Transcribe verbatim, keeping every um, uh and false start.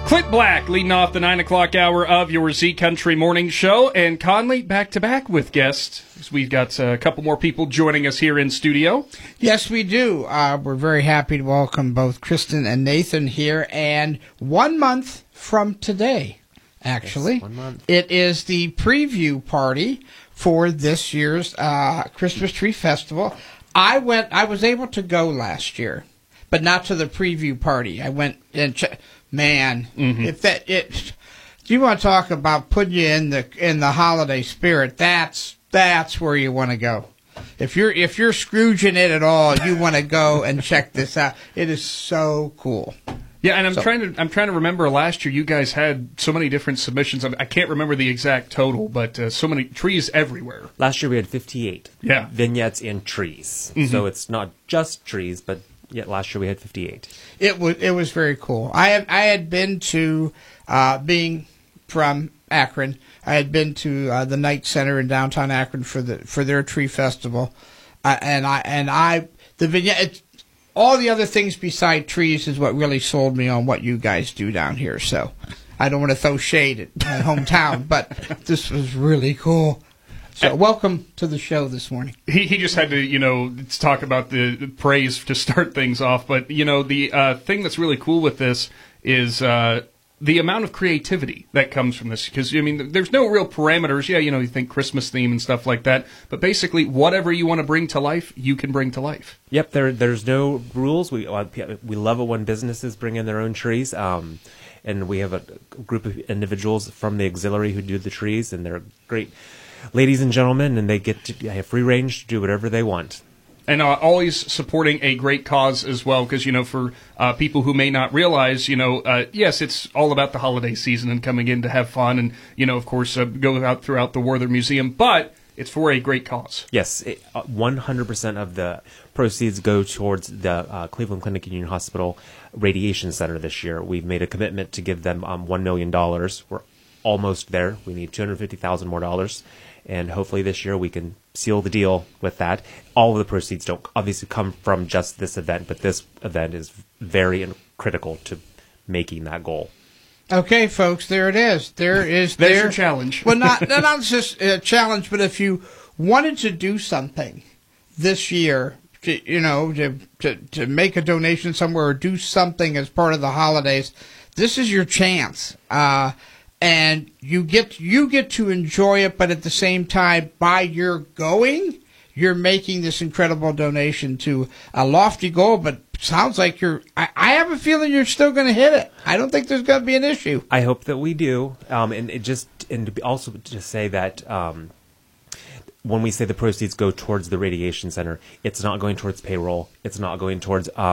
Clint Black leading off the nine o'clock hour of your Z Country Morning Show, and Conley back to back with guests. We've got a couple more people joining us here in studio. Yes, we do. Uh, we're very happy to welcome both Kristen and Nathan here, and one month from today, actually, yes, one month. It is the preview party for this year's uh, Christmas Tree Festival. I went. I was able to go last year, but not to the preview party. I went and checked. Man, mm-hmm. if that it, you want to talk about putting you in the in the holiday spirit, that's that's where you want to go. If you're if you're Scrooging it at all, you want to go and check this out. It is so cool. Yeah, and I'm so, trying to I'm trying to remember last year you guys had so many different submissions. I can't remember the exact total, but uh, so many trees everywhere. Last year we had fifty-eight yeah. vignettes and trees. Mm-hmm. So it's not just trees, but yet last year we had fifty-eight. It was it was very cool. I had I had been to uh, being from Akron. I had been to uh, the Knight Center in downtown Akron for the for their tree festival, uh, and I and I the vignette. It, all the other things beside trees is what really sold me on what you guys do down here. So I don't want to throw shade at my hometown, but this was really cool. So welcome to the show this morning. He he just had to, you know, talk about the, the praise to start things off. But, you know, the uh, thing that's really cool with this is uh, the amount of creativity that comes from this. Because, I mean, there's no real parameters. Yeah, you know, you think Christmas theme and stuff like that. But basically, whatever you want to bring to life, you can bring to life. Yep, there there's no rules. We uh, we love it when businesses bring in their own trees. Um, and we have a group of individuals from the auxiliary who do the trees, and they're great ladies and gentlemen, and they get to have free range to do whatever they want. And uh, always supporting a great cause as well, because, you know, for uh, people who may not realize, you know, uh, yes, it's all about the holiday season and coming in to have fun and, you know, of course, uh, go out throughout the Werther Museum, but it's for a great cause. Yes, it, uh, one hundred percent of the proceeds go towards the uh, Cleveland Clinic and Union Hospital Radiation Center this year. We've made a commitment to give them um, one million dollars. We're almost there. We need two hundred fifty thousand dollars more dollars. And hopefully this year we can seal the deal with that. All of the proceeds don't obviously come from just this event, but this event is very critical to making that goal. Okay, folks, there it is. There is There's there. your challenge. Well, not not just a challenge, but if you wanted to do something this year, to, you know, to, to to make a donation somewhere or do something as part of the holidays, this is your chance. Uh, And you get you get to enjoy it, but at the same time, by your going, you're making this incredible donation to a lofty goal. But sounds like you're. I, I have a feeling you're still going to hit it. I don't think there's going to be an issue. I hope that we do. Um, and it just and to be also to say that um, when we say the proceeds go towards the radiation center, it's not going towards payroll. It's not going towards um,